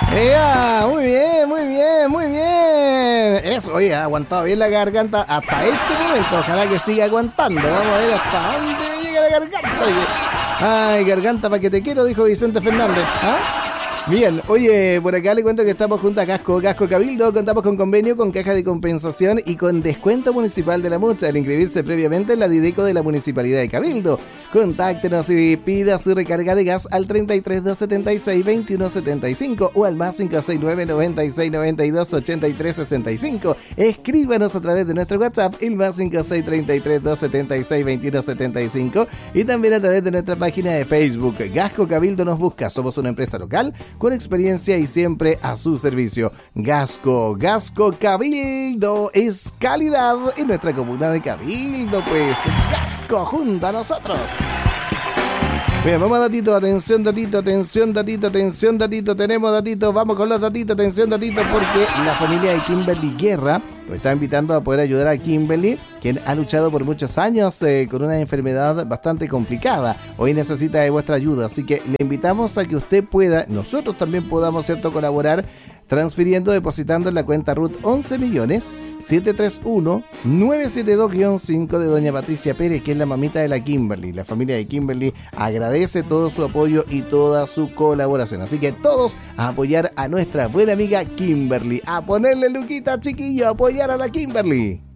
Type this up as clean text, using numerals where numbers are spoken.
Muy bien, muy bien, muy bien. Eso, oye, ha aguantado bien la garganta hasta este momento. Ojalá que siga aguantando. Vamos a ver hasta dónde me llega la garganta. Oye. Ay, garganta pa' que te quiero, dijo Vicente Fernández. ¿Ah? Bien, oye, por acá le cuento que estamos junto a Gasco Cabildo, contamos con convenio con caja de compensación y con descuento municipal de la mucha al inscribirse previamente en la Dideco de la Municipalidad de Cabildo. Contáctenos y pida su recarga de gas al 33 276 2175 o al más 569 96 92 83 65. Escríbanos a través de nuestro WhatsApp, el más 56 33 276 2175, y también a través de nuestra página de Facebook. Gasco Cabildo nos busca, somos una empresa local con experiencia y siempre a su servicio. Gasco Cabildo es calidad en nuestra comuna de Cabildo, pues Gasco junto a nosotros. Bien, vamos a datito, atención datito, tenemos datitos, vamos con los datitos, atención datito, porque la familia de Kimberly Guerra lo está invitando a poder ayudar a Kimberly, quien ha luchado por muchos años con una enfermedad bastante complicada. Hoy necesita de vuestra ayuda, así que le invitamos a que usted pueda, nosotros también podamos, ¿cierto?, colaborar transfiriendo, depositando en la cuenta RUT 11.731.972-5 de doña Patricia Pérez, que es la mamita de la Kimberly. La familia de Kimberly agradece todo su apoyo y toda su colaboración. Así que todos a apoyar a nuestra buena amiga Kimberly. A ponerle luquita, chiquillo, a apoyar a la Kimberly.